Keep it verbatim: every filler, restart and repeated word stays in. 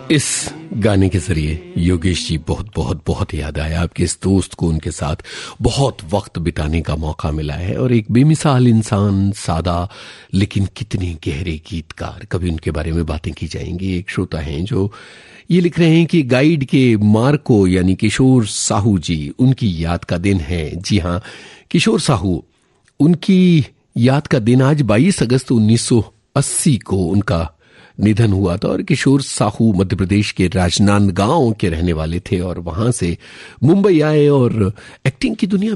इस गाने के जरिए योगेश जी बहुत बहुत बहुत याद आया। आपके इस दोस्त को उनके साथ बहुत वक्त बिताने का मौका मिला है और एक बेमिसाल इंसान, सादा लेकिन कितने गहरे गीतकार, कभी उनके बारे में बातें की जाएंगी। एक श्रोता हैं जो ये लिख रहे हैं कि गाइड के मार्को यानी किशोर साहू जी, उनकी याद का दिन है। जी हाँ, किशोर साहू, उनकी याद का दिन आज बाईस अगस्त उन्नीस सौ अस्सी को उनका निधन हुआ था। और किशोर साहू मध्य प्रदेश के राजनांदगांव के रहने वाले थे और वहां से मुंबई आए और एक्टिंग की दुनिया